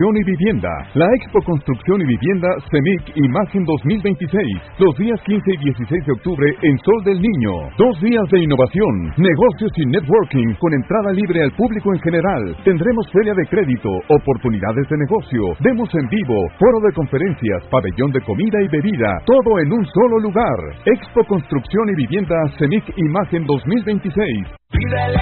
y Vivienda. La Expo Construcción y Vivienda CEMIC Imagen 2026. Los días 15 y 16 de octubre en Sol del Niño. 2 días de innovación, negocios y networking con entrada libre al público en general. Tendremos feria de crédito, oportunidades de negocio, demos en vivo, foro de conferencias, pabellón de comida y bebida. Todo en un solo lugar. Expo Construcción y Vivienda CEMIC Imagen 2026.